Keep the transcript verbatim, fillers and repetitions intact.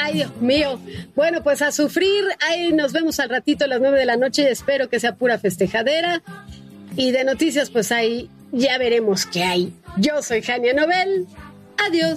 Ay, Dios mío. Bueno, pues a sufrir. Ahí nos vemos al ratito a las nueve de la noche. Espero que sea pura festejadera. Y de noticias, pues ahí ya veremos qué hay. Yo soy Jania Nobel. Adiós.